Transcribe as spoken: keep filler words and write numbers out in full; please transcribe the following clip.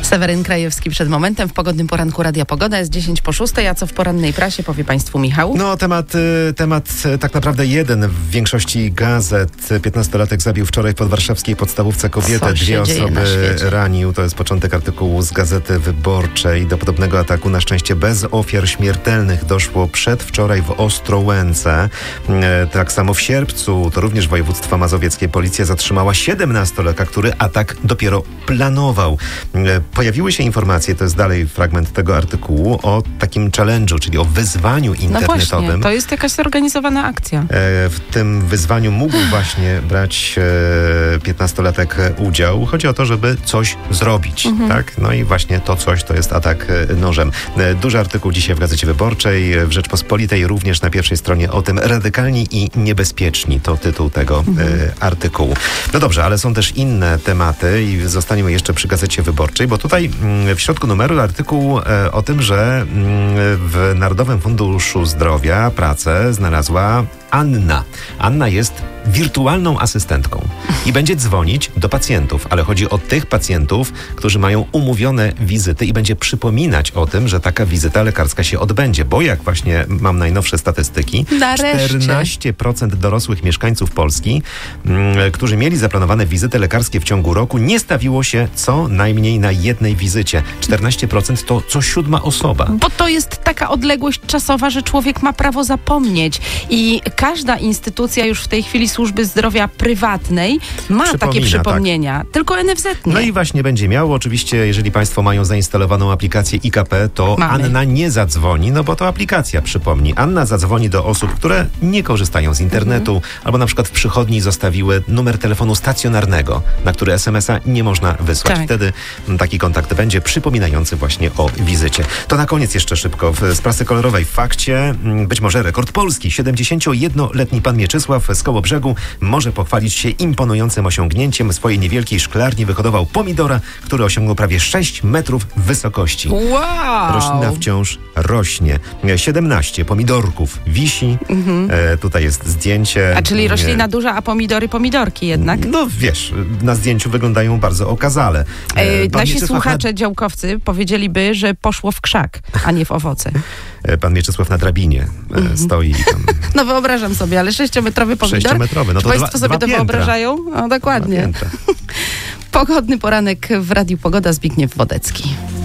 Seweryn Krajewski przed momentem w pogodnym poranku Radia Pogoda. Jest dziesięć po szóstej, a co w porannej prasie powie Państwu Michał? No temat, temat tak naprawdę jeden w większości gazet. piętnastolatek zabił wczoraj w podwarszawskiej podstawówce kobietę. Dwie osoby ranił. To jest początek artykułu z Gazety Wyborczej. Do podobnego ataku na szczęście bez ofiar śmiertelnych doszło przedwczoraj w Ostrołęce. Tak samo w Sierpcu, to również województwo mazowieckie, policja zatrzymała siedemnastolatka, który atak dopiero planował. Pojawiły się informacje, to jest dalej fragment tego artykułu, o takim challenge'u, czyli o wyzwaniu internetowym. No właśnie, to jest jakaś zorganizowana akcja. W tym wyzwaniu mógł właśnie brać piętnastolatek udział. Chodzi o to, żeby coś zrobić, mhm. tak? No i właśnie to coś to jest atak nożem. Duży artykuł dzisiaj w Gazecie Wyborczej, w Rzeczpospolitej, również na pierwszej stronie o tym. Radykalni i niebezpieczni to tytuł tego mhm. artykułu. No dobrze, ale są też inne tematy i zostaniemy jeszcze przy Gazecie Wyborczej, bo tutaj w środku numeru artykuł o tym, że w Narodowym Funduszu Zdrowia pracę znalazła Anna. Anna jest wirtualną asystentką i będzie dzwonić do pacjentów, ale chodzi o tych pacjentów, którzy mają umówione wizyty i będzie przypominać o tym, że taka wizyta lekarska się odbędzie, bo jak właśnie mam najnowsze statystyki, Nareszcie. czternaście procent dorosłych mieszkańców Polski, m, którzy mieli zaplanowane wizyty lekarskie w ciągu roku, nie stawiło się co najmniej na jednej wizycie. czternaście procent to co siódma osoba. Bo to jest taka odległość czasowa, że człowiek ma prawo zapomnieć i każda instytucja już w tej chwili służby zdrowia prywatnej ma Przypomina, takie przypomnienia, tak. Tylko N F Z nie. No i właśnie będzie miało. Oczywiście, jeżeli Państwo mają zainstalowaną aplikację I K P, to Mamy. Anna nie zadzwoni, no bo to aplikacja przypomni. Anna zadzwoni do osób, które nie korzystają z internetu, mhm. albo na przykład w przychodni zostawiły numer telefonu stacjonarnego, na który es em es a nie można wysłać. Tak. Wtedy taki kontakt będzie przypominający właśnie o wizycie. To na koniec jeszcze szybko z prasy kolorowej w fakcie. Być może rekord Polski. siedemdziesięciojednoletni pan Mieczysław z Kołobrzegu może pochwalić się imponującym osiągnięciem. W swojej niewielkiej szklarni wyhodował pomidora, który osiągnął prawie sześć metrów wysokości. Wow! Roślina wciąż rośnie. siedemnaście pomidorków wisi. Mhm. E, tutaj jest zdjęcie. A czyli roślina duża, a pomidory pomidorki jednak? No wiesz, na zdjęciu wyglądają bardzo okazale. E, e, nasi słuchacze, nad... działkowcy powiedzieliby, że poszło w krzak, a nie w owoce. E, pan Mieczysław na drabinie e, mhm. stoi i tam... No wyobrażam sobie, ale sześciometrowy pomidor. Sześciometrowy, no to Państwo dwa, sobie dwa to piętra. wyobrażają? No dokładnie. Pogodny poranek w Radiu Pogoda, Zbigniew Wodecki.